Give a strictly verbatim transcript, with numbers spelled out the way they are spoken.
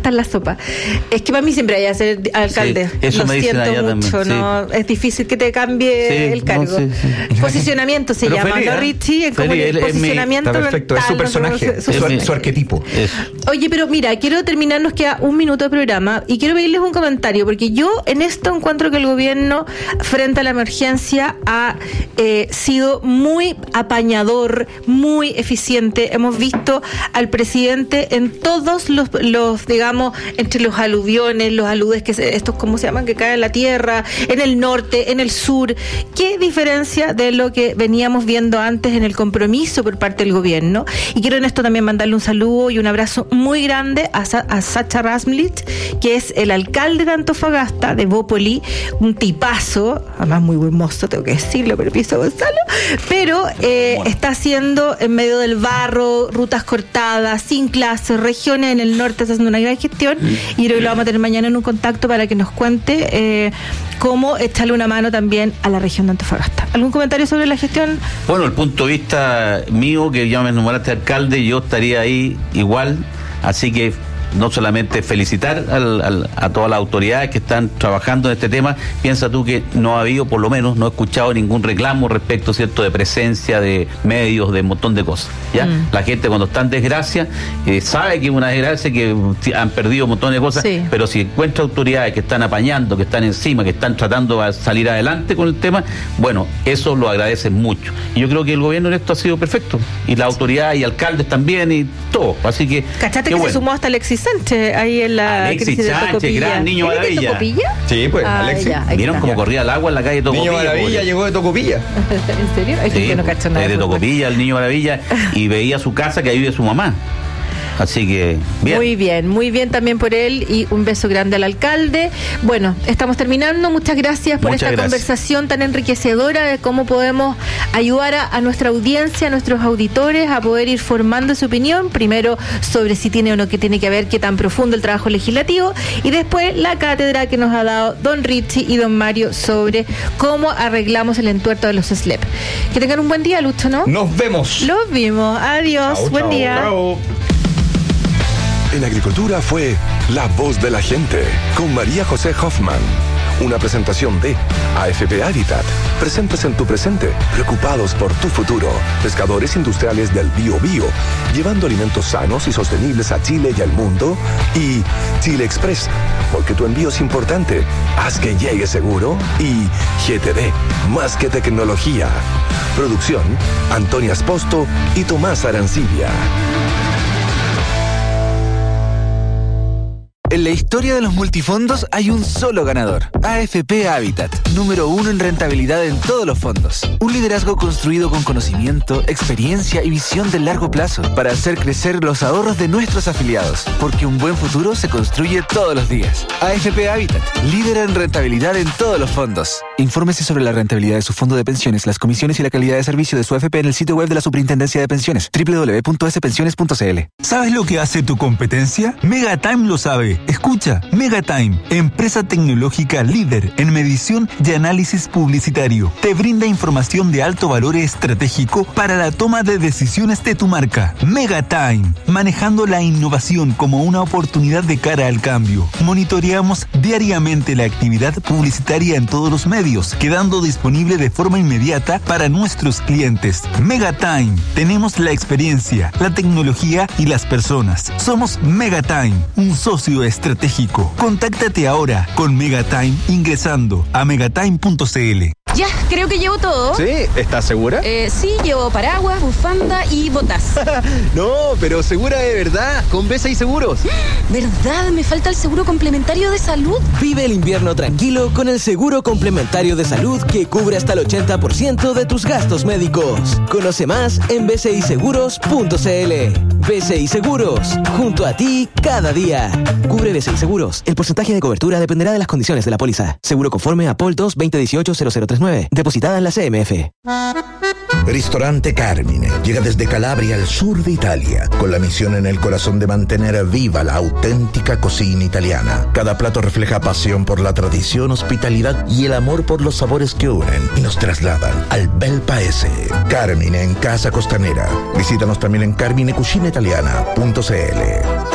está en la sopa. Es que para mí siempre hay que ser alcalde. Sí, eso Lo me dicen siento allá mucho, también, ¿no? sí. Es difícil que te cambie Sí, el cargo. no, sí, sí. Posicionamiento se Pero llama, feliz, ¿no, ¿eh? Richie? Es como Feliz, el él es mi- posicionamiento Está perfecto, mental, es su personaje, no sé, su, Es mi- su arquetipo. Eso. Oye, pero mira, quiero terminar, nos queda un minuto de programa y quiero pedirles un comentario, porque yo en esto encuentro que el gobierno, frente a la emergencia, ha eh, sido muy apañador, muy eficiente. Hemos visto al presidente en todos los, los digamos, entre los aluviones, los aludes, que se, estos, ¿cómo se llaman?, que caen en la tierra, en el norte, en el sur. ¿Qué diferencia de lo que veníamos viendo antes en el compromiso por parte del gobierno? Y quiero en esto también mandarle un saludo y un abrazo muy grande a, Sa- a Sacha Rasmlich, que es el alcalde de Antofagasta, de Bópoli, un tipazo, además muy buen mozo, tengo que decirlo, pero pienso Gonzalo, pero eh, Bueno. está haciendo en medio del barro, rutas cortadas, sin clases, regiones en el norte, está haciendo una gran gestión, y creo que lo vamos a tener mañana en un contacto para que nos cuente eh, cómo echarle una mano también a la región de Antofagasta. ¿Algún comentario sobre la gestión? Bueno, el punto de vista mío, que ya me nombraste alcalde, yo estaría ahí igual, así que no solamente felicitar al, al, a todas las autoridades que están trabajando en este tema. Piensa tú que no ha habido, por lo menos, no he escuchado ningún reclamo respecto, ¿cierto?, de presencia de medios, de un montón de cosas, ¿ya? Mm. La gente cuando está en desgracia eh, sabe que es una desgracia, que han perdido un montón de cosas, sí. Pero si encuentra autoridades que están apañando, que están encima, que están tratando de salir adelante con el tema, bueno, eso lo agradecen mucho. Y yo creo que el gobierno en esto ha sido perfecto, y la autoridad y alcaldes también, y todo, así que... ¿Cachaste que bueno. se sumó hasta Alexis Sánchez ahí en la Alexis crisis de Sánchez, Tocopilla? gran niño ¿Es de maravilla. Tocopilla? Sí, pues, Ah, Alexis. ya, ahí ¿Vieron está. cómo corría el agua en la calle de Tocopilla? Niño Maravilla pobre? llegó de Tocopilla. ¿En serio? Hay Sí, gente que no cacha nada. es de Tocopilla, el niño Maravilla, y veía su casa que ahí vive su mamá. Así que, bien. Muy bien, muy bien también por él, y un beso grande al alcalde. Bueno, estamos terminando. Muchas gracias por Muchas esta gracias. conversación tan enriquecedora de cómo podemos ayudar a, a nuestra audiencia, a nuestros auditores, a poder ir formando su opinión, primero sobre si tiene o no que tiene que ver, qué tan profundo el trabajo legislativo, y después la cátedra que nos ha dado don Richie y don Mario sobre cómo arreglamos el entuerto de los S L E P. Que tengan un buen día, Lucho, ¿no? Nos vemos. Los vimos. Adiós. Chao, buen chao. día. Chao. En Agricultura fue La Voz de la Gente con María José Hoffman. Una presentación de A F P Habitat. Presentes en tu presente, preocupados por tu futuro. Pescadores industriales del Bio Bio, llevando alimentos sanos y sostenibles a Chile y al mundo. Y Chile Express, porque tu envío es importante. Haz que llegue seguro. Y G T D, más que tecnología. Producción, Antonia Esposto y Tomás Arancibia. En la historia de los multifondos hay un solo ganador. A F P Habitat, número uno en rentabilidad en todos los fondos. Un liderazgo construido con conocimiento, experiencia y visión de largo plazo para hacer crecer los ahorros de nuestros afiliados. Porque un buen futuro se construye todos los días. A F P Habitat, líder en rentabilidad en todos los fondos. Infórmese sobre la rentabilidad de su fondo de pensiones, las comisiones y la calidad de servicio de su A F P en el sitio web de la Superintendencia de Pensiones, doble u doble u doble u punto s pensiones punto c l. ¿Sabes lo que hace tu competencia? Megatime lo sabe. Escucha, Megatime, empresa tecnológica líder en medición y análisis publicitario. Te brinda información de alto valor estratégico para la toma de decisiones de tu marca. Megatime, manejando la innovación como una oportunidad de cara al cambio. Monitoreamos diariamente la actividad publicitaria en todos los medios, quedando disponible de forma inmediata para nuestros clientes. Megatime, tenemos la experiencia, la tecnología y las personas. Somos Megatime, un socio estratégico. Contáctate ahora con Megatime ingresando a megatime punto c l. Ya, creo que llevo todo. ¿Sí? ¿Estás segura? Eh, sí, llevo paraguas, bufanda y botas. No, pero segura de verdad, con B C I Seguros. ¿Verdad? Me falta el seguro complementario de salud. Vive el invierno tranquilo con el seguro complementario de salud que cubre hasta el ochenta por ciento de tus gastos médicos. Conoce más en b c i seguros punto c l. B C I Seguros, junto a ti cada día. Cubre B C I Seguros. El porcentaje de cobertura dependerá de las condiciones de la póliza. Seguro conforme a P O L dos veinte dieciocho cero cero tres nueve. Depositada en la C M F. Ristorante Carmine llega desde Calabria al sur de Italia con la misión en el corazón de mantener viva la auténtica cocina italiana. Cada plato refleja pasión por la tradición, hospitalidad y el amor por los sabores que unen y nos trasladan al bel paese. Carmine en Casa Costanera. Visítanos también en carmine cucina italiana punto c l.